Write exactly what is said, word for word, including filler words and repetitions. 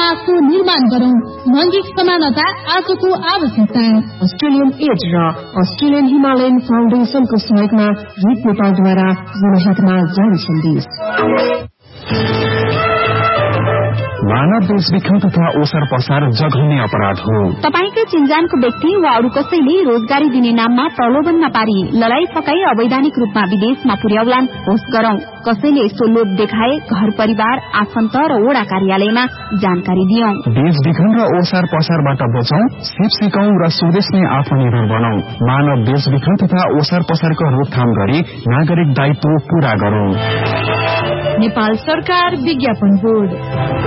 समाजको निर्माण गरौं। लैंगिक समानता आजको आवश्यकता। अस्ट्रेलियन एड र अस्ट्रेलियन हिमालयन फाउन्डेशनको सहयोगमा हित नेपालद्वारा जनहितमा जारी सन्देश। मानव बेचबिखन तथा ओसार पसार जघन्य अपराध हो। तपाईकै चिन्जानको व्यक्ति वा अरू कसैले रोजगारी दिने नाममा प्रलोभनमा पारी लडाई फकाई अवैधानिक रूपमा विदेशमा पुर्याउलान् होस् गरौं। कसैले यस्तो लोभ देखाए घर परिवार आफन्त र वडा कार्यालयमा जानकारी दियौं। बेचबिखन र ओसार पसारबाट बचौं, सिप सिकौं र स्वदेशमै आत्मनिर्भर बनौं। मानव बेचबिखन तथा ओसार पसारको रोकथाम गरी नागरिक दायित्व पूरा गरौं। नेपाल सरकार विज्ञापन बोर्ड।